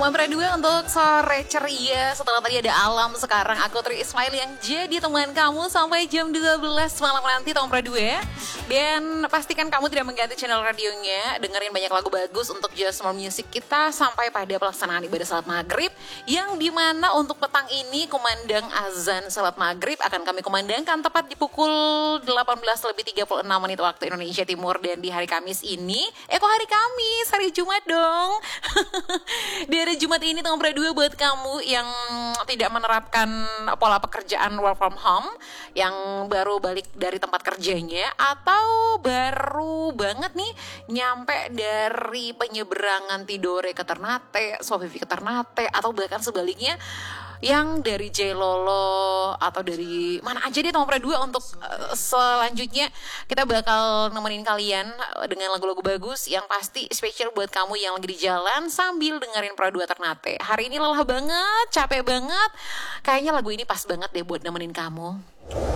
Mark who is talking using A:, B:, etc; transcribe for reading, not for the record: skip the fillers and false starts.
A: Nomor 2 untuk sore ceria. Setelah tadi ada Alam, sekarang aku Tri Ismail yang jadi teman kamu sampai jam 12 malam nanti nomor 2. Dan pastikan kamu tidak mengganti channel radionya. Dengerin banyak lagu bagus untuk Just More Music kita sampai pada pelaksanaan ibadah salat maghrib, yang dimana untuk petang ini kumandang azan salat maghrib akan kami kumandangkan tepat di pukul 18:36 waktu Indonesia Timur. Dan di hari Kamis ini, kok hari Kamis? Hari Jumat dong. Di hari Jumat ini nomor 2 buat kamu yang tidak menerapkan pola pekerjaan work from home, yang baru balik dari tempat kerjanya, atau baru banget nih nyampe dari penyeberangan Tidore ke Ternate, Sovivi ke Ternate, atau bahkan sebaliknya yang dari Jailolo atau dari mana aja deh nomor 2 untuk selanjutnya kita bakal nemenin kalian dengan lagu-lagu bagus yang pasti spesial buat kamu yang lagi di jalan sambil dengerin Pro 2 Ternate. Hari ini lelah banget, capek banget, kayaknya lagu ini pas banget deh buat nemenin kamu.